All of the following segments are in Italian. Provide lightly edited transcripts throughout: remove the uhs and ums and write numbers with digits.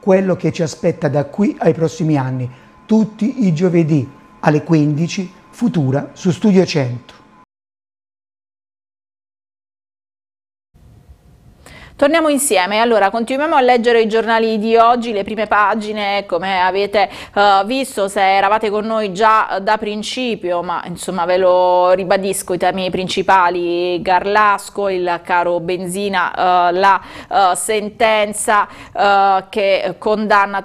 quello che ci aspetta da qui ai prossimi anni, tutti i giovedì alle 15, Futura su Studio 100. Torniamo insieme, allora continuiamo a leggere i giornali di oggi, le prime pagine come avete visto se eravate con noi già da principio, ma insomma ve lo ribadisco i temi principali: Garlasco, il caro benzina, la sentenza che condanna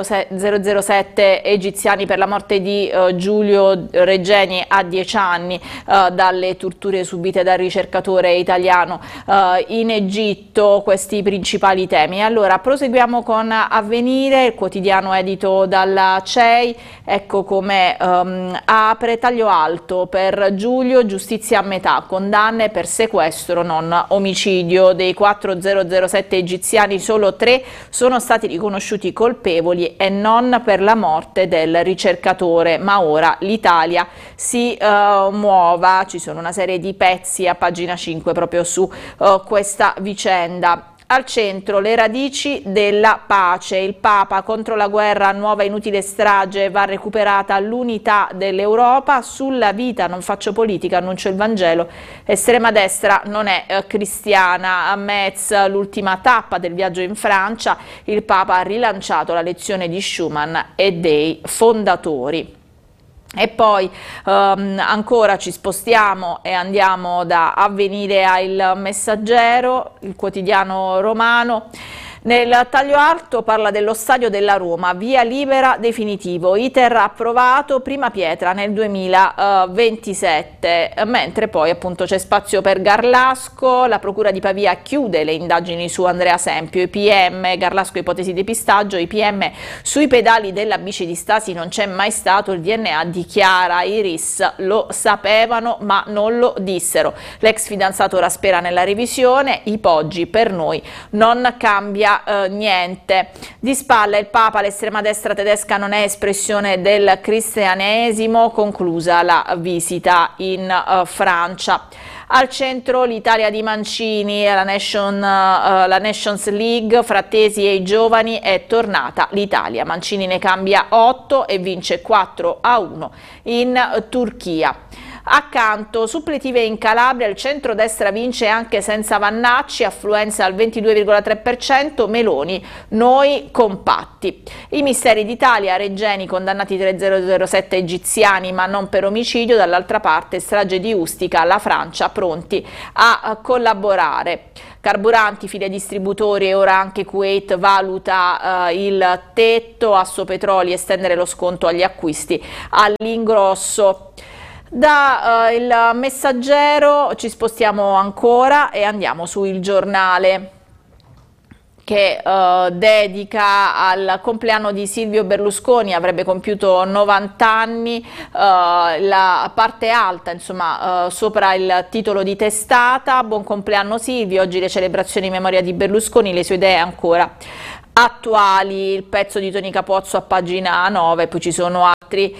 007 egiziani per la morte di Giulio Regeni a 10 anni dalle torture subite dal ricercatore italiano in Egitto. Questi principali temi. Allora proseguiamo con Avvenire, il quotidiano edito dalla CEI. Ecco come apre: taglio alto per Giulio, giustizia a metà, condanne per sequestro non omicidio. Dei 4 007 egiziani solo 3 sono stati riconosciuti colpevoli e non per la morte del ricercatore, ma ora l'Italia si muova. Ci sono una serie di pezzi a pagina 5 proprio su questa vicenda. Al centro le radici della pace, il Papa contro la guerra, nuova inutile strage, va recuperata l'unità dell'Europa, sulla vita non faccio politica, annuncio il Vangelo, estrema destra non è cristiana. A Metz, l'ultima tappa del viaggio in Francia, il Papa ha rilanciato la lezione di Schumann e dei fondatori. E poi ancora ci spostiamo e andiamo da Avvenire a Il Messaggero, il quotidiano romano. Nel taglio alto parla dello stadio della Roma, via libera definitivo, iter approvato, prima pietra nel 2027, mentre poi appunto c'è spazio per Garlasco. La procura di Pavia chiude le indagini su Andrea Sempio, i PM, Garlasco ipotesi depistaggio, i PM sui pedali della bici di Stasi non c'è mai stato, il DNA dichiara, i RIS lo sapevano ma non lo dissero, l'ex fidanzato ora spera nella revisione, i Poggi per noi non cambia niente. Di spalla il Papa, l'estrema destra tedesca non è espressione del cristianesimo, conclusa la visita in Francia. Al centro l'Italia di Mancini, la Nations League, Frattesi e i giovani, è tornata l'Italia. Mancini ne cambia 8 e vince 4-1 in Turchia. Accanto, suppletive in Calabria, il centrodestra vince anche senza Vannacci, affluenza al 22,3%, Meloni, noi compatti. I misteri d'Italia, Regeni, condannati 3007 egiziani ma non per omicidio, dall'altra parte strage di Ustica, la Francia pronti a collaborare. Carburanti, file distributori e ora anche Kuwait valuta il tetto, Assopetroli estendere lo sconto agli acquisti all'ingrosso. Da Il Messaggero ci spostiamo ancora e andiamo su Il Giornale, che dedica al compleanno di Silvio Berlusconi, avrebbe compiuto 90 anni, la parte alta insomma sopra il titolo di testata: buon compleanno Silvio, oggi le celebrazioni in memoria di Berlusconi, le sue idee ancora attuali. Il pezzo di Toni Capozzo a pagina 9, poi ci sono altri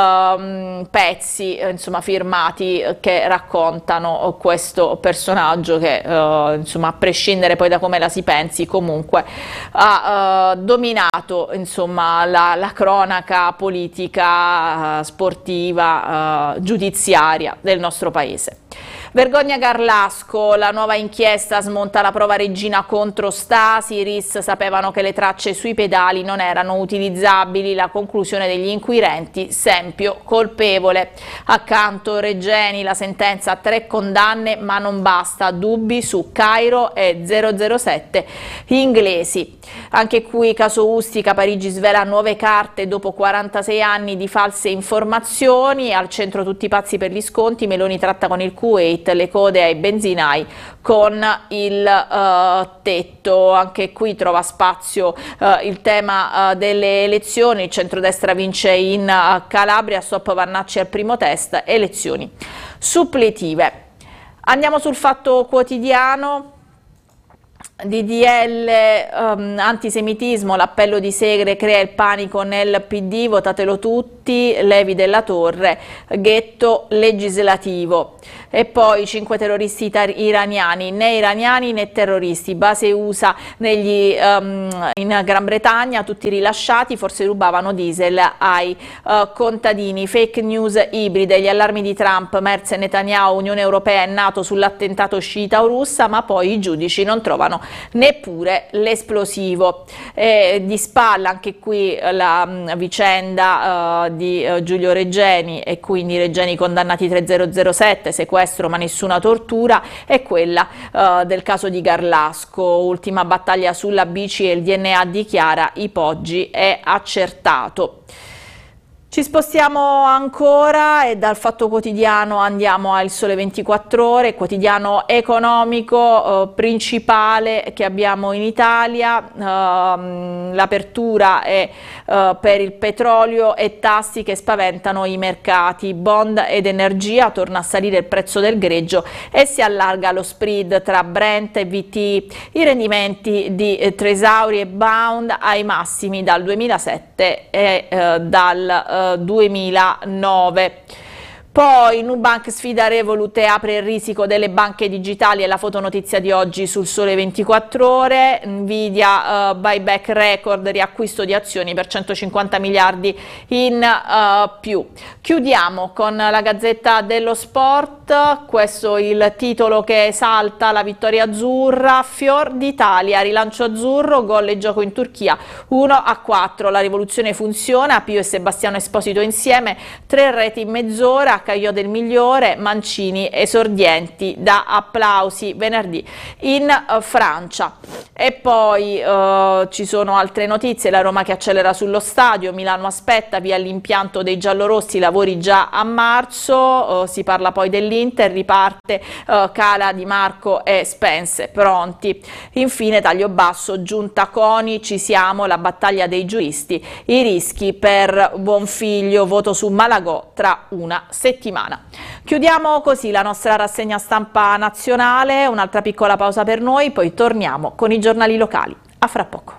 pezzi insomma firmati che raccontano questo personaggio che insomma, a prescindere poi da come la si pensi, comunque ha dominato insomma la cronaca politica, sportiva, giudiziaria del nostro paese. Vergogna Garlasco, la nuova inchiesta smonta la prova Regina contro Stasi, i RIS sapevano che le tracce sui pedali non erano utilizzabili, la conclusione degli inquirenti, Sempio colpevole. Accanto Regeni, la sentenza a 3 condanne ma non basta, dubbi su Cairo e 007 inglesi. Anche qui caso Ustica, Parigi svela nuove carte dopo 46 anni di false informazioni, al centro tutti pazzi per gli sconti, Meloni tratta con il Kuwait, le code ai benzinai con il tetto. Anche qui trova spazio il tema delle elezioni, il centrodestra vince in Calabria, stop Vannacci al primo test, elezioni suppletive. Andiamo sul Fatto Quotidiano. DDL antisemitismo, l'appello di Segre crea il panico nel PD, votatelo tutti, Levi della Torre, ghetto legislativo. E poi 5 terroristi iraniani, né iraniani né terroristi, base USA in Gran Bretagna, tutti rilasciati, forse rubavano diesel ai contadini. Fake news ibride, gli allarmi di Trump, Merz e Netanyahu, Unione Europea e NATO sull'attentato sciita russa, ma poi i giudici non trovano neppure l'esplosivo. Di spalla anche qui la vicenda di Giulio Regeni, e quindi Regeni condannati 3007, sequestro ma nessuna tortura, e quella del caso di Garlasco, ultima battaglia sulla bici e il DNA dichiara i Poggi è accertato. Ci spostiamo ancora e dal Fatto Quotidiano andiamo al Sole 24 Ore, quotidiano economico principale che abbiamo in Italia. L'apertura è per il petrolio e tassi che spaventano i mercati. Bond ed energia, torna a salire il prezzo del greggio e si allarga lo spread tra Brent e VTI. I rendimenti di Tresauri e Bound ai massimi dal 2007 e dal 2009. Poi Nubank sfida Revolut e apre il risico delle banche digitali, è la fotonotizia di oggi sul Sole 24 Ore. Nvidia buyback record, riacquisto di azioni per 150 miliardi in più. Chiudiamo con la Gazzetta dello Sport, questo il titolo che esalta la vittoria azzurra. Fior d'Italia, rilancio azzurro, gol e gioco in Turchia 1-4, la rivoluzione funziona, Pio e Sebastiano Esposito insieme, 3 reti in mezz'ora, Caio del migliore, Mancini esordienti da applausi venerdì in Francia. E poi ci sono altre notizie, la Roma che accelera sullo stadio, Milano aspetta, via l'impianto dei giallorossi, lavori già a marzo, si parla poi dell'Inter, riparte Cala, Di Marco e Spence pronti. Infine taglio basso, giunta Coni, ci siamo, la battaglia dei giuristi, i rischi per Bonfiglio, voto su Malagò tra una settimana. Chiudiamo così la nostra rassegna stampa nazionale, un'altra piccola pausa per noi, poi torniamo con i giornali locali. A fra poco.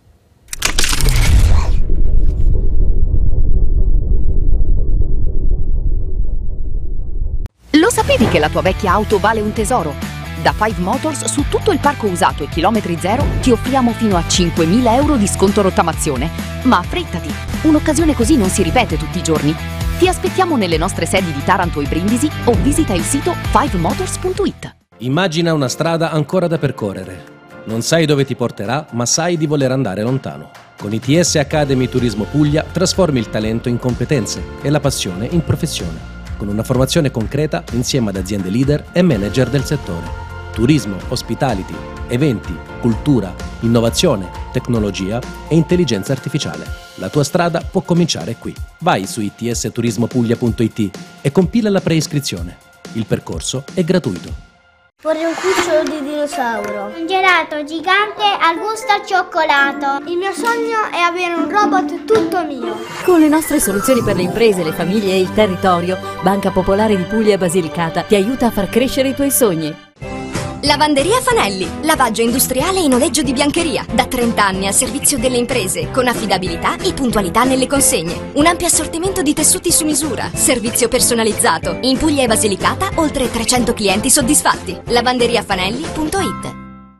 Lo sapevi che la tua vecchia auto vale un tesoro? Da Five Motors su tutto il parco usato e chilometri zero ti offriamo fino a 5.000 euro di sconto rottamazione. Ma affrettati, un'occasione così non si ripete tutti i giorni. Ti aspettiamo nelle nostre sedi di Taranto e Brindisi o visita il sito fivemotors.it. Immagina una strada ancora da percorrere. Non sai dove ti porterà, ma sai di voler andare lontano. Con ITS Academy Turismo Puglia trasformi il talento in competenze e la passione in professione, con una formazione concreta insieme ad aziende leader e manager del settore. Turismo, hospitality, eventi, cultura, innovazione, tecnologia e intelligenza artificiale. La tua strada può cominciare qui. Vai su itsturismopuglia.it e compila la preiscrizione. Il percorso è gratuito. Vorrei un cucciolo di dinosauro. Un gelato gigante al gusto al cioccolato. Il mio sogno è avere un robot tutto mio. Con le nostre soluzioni per le imprese, le famiglie e il territorio, Banca Popolare di Puglia e Basilicata ti aiuta a far crescere i tuoi sogni. Lavanderia Fanelli, lavaggio industriale in noleggio di biancheria, da 30 anni al servizio delle imprese, con affidabilità e puntualità nelle consegne. Un ampio assortimento di tessuti su misura, servizio personalizzato. In Puglia e Basilicata, oltre 300 clienti soddisfatti. lavanderiafanelli.it.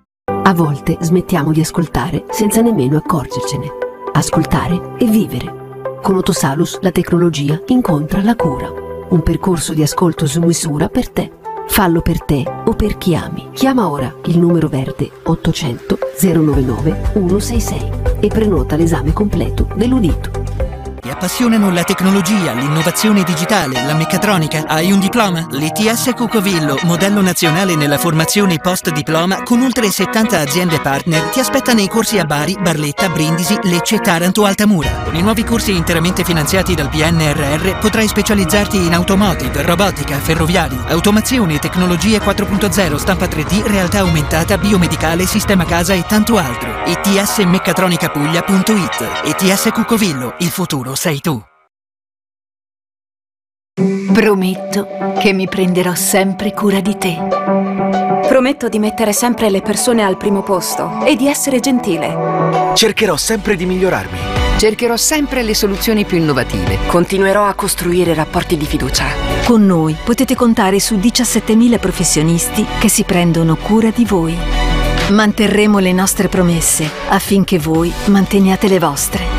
A volte smettiamo di ascoltare senza nemmeno accorgercene. Ascoltare e vivere. Con Otosalus la tecnologia incontra la cura. Un percorso di ascolto su misura per te. Fallo per te o per chi ami. Chiama ora il numero verde 800 099 166 e prenota l'esame completo dell'udito. Ti appassionano la tecnologia, l'innovazione digitale, la meccatronica? Hai un diploma? L'ITS Cucovillo, modello nazionale nella formazione post-diploma con oltre 70 aziende partner, ti aspetta nei corsi a Bari, Barletta, Brindisi, Lecce, Taranto, Altamura. Con i nuovi corsi interamente finanziati dal PNRR potrai specializzarti in automotive, robotica, ferroviari, automazione, tecnologie 4.0, stampa 3D, realtà aumentata, biomedicale, sistema casa e tanto altro. itsmeccatronicapuglia.it. ITS Cucovillo, il futuro sei tu. Prometto che mi prenderò sempre cura di te. Prometto di mettere sempre le persone al primo posto e di essere gentile. Cercherò sempre di migliorarmi. Cercherò sempre le soluzioni più innovative. Continuerò a costruire rapporti di fiducia. Con noi potete contare su 17.000 professionisti che si prendono cura di voi. Manterremo le nostre promesse affinché voi manteniate le vostre.